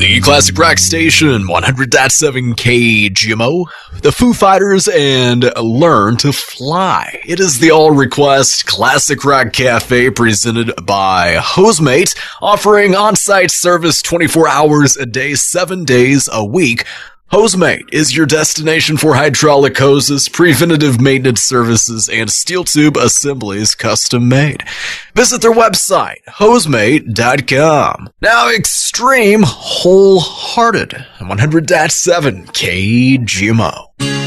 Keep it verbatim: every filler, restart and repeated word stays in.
The Classic Rock Station, one hundred point seven K G M O, the Foo Fighters, and Learn to Fly. It is the all-request Classic Rock Cafe presented by Housemate, offering on-site service twenty-four hours a day, seven days a week. Housemate is your destination for hydraulic hoses, preventative maintenance services, and steel tube assemblies custom made. Visit their website, housemate dot com. Now, Extreme Wholehearted, one hundred point seven K G M O.